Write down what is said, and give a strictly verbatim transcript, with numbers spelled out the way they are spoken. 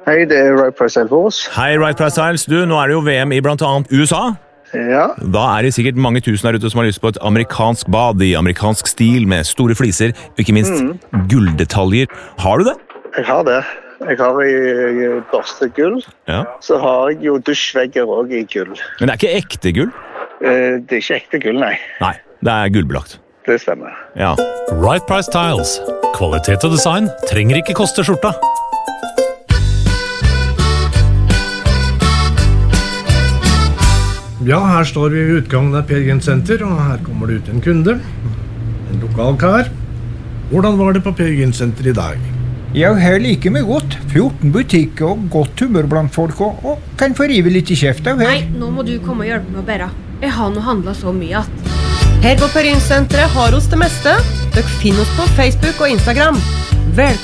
Hei, det er Right Price Elfors. Hei, Right Price Styles. Du, nå er det jo V M i blant annet U S A. Ja. Da er det sikkert mange tusen der ute som har lyst på et amerikansk bad i amerikansk stil med store fliser, og ikke minst mm. gulldetaljer. Har du det? Jeg har det. Jeg har i børstegull. Ja. Så har jeg jo dusjvegger også i gull. Men det er ikke ekte gull? Eh, det er ikke ekte gull, nei. Nei, det er gullbelagt. Det stemmer. Ja. Right Price Tiles. Kvalitet og design trenger ikke koste skjorta. Ja, her står vi ved utgangen av Peer Gynt Senter, og her kommer det ut en kunde. En lokal kar. Hvordan var det på Peer Gynt Senter i dag? Ja, her liker vi godt. fjorten butikker og godt humør blant folk, og, og kan få rive litt i kjeft av her. Nei, nå må du komme og hjelpe meg å bære. Jeg har nå handlet så mye at... Her på Peer Gynt Senteret har oss det meste. Dere finner oss på Facebook og Instagram. Velkommen!